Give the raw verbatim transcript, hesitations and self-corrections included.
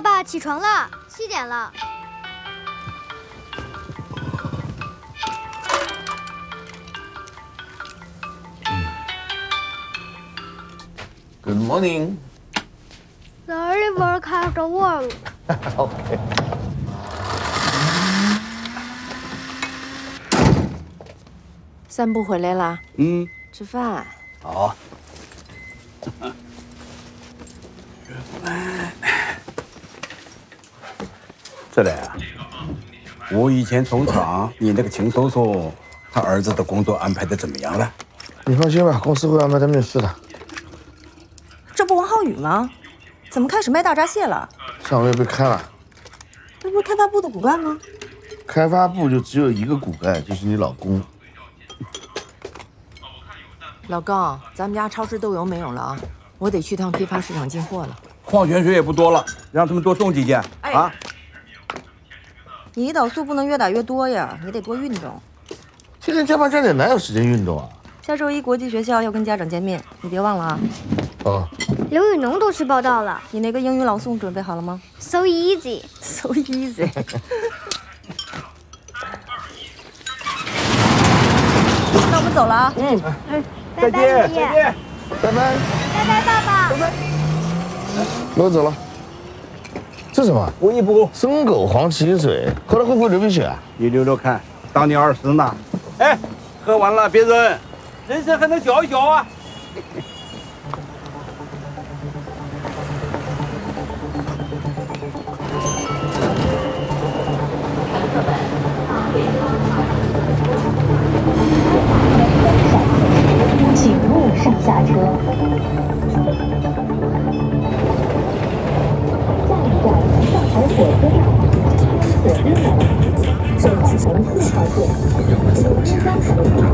爸爸，起床了，七点了。 Good morning. The early bird catches the worm. OK。 散步回来啦？ 嗯， 吃饭。 好。吃饭。这来啊，我以前从厂，你那个秦叔叔，他儿子的工作安排的怎么样了？ 你放心吧，公司会安排他面试的。 这不王浩宇吗？怎么开始卖大闸蟹了？ 上个月被开了。 那不是开发部的骨干吗？ 开发部就只有一个骨干，就是你老公。 老高，咱们家超市豆油没有了啊，我得去趟批发市场进货了。 矿泉水也不多了，让他们多送几件、哎、啊。 你胰岛素不能越打越多呀，你得多运动。 天天加班加点，哪有时间运动啊？ 下周一国际学校要跟家长见面，你别忘了啊。 哦。 刘宇农都去报道了。 你那个英语朗诵准备好了吗 ？So easy, so easy 。那我们走了啊。 嗯。 哎，拜拜，爷爷。 拜拜。 拜拜，爸爸。 拜拜。我走了。这什么？ 补一补。 生狗黄芪水，喝了会不会流鼻血啊？ 你溜溜看，当你二十呢。哎，喝完了别扔，人生还能嚼一嚼啊。 请勿上下车。下一站，上海火车站，火车站，北京城四号线，北京江城。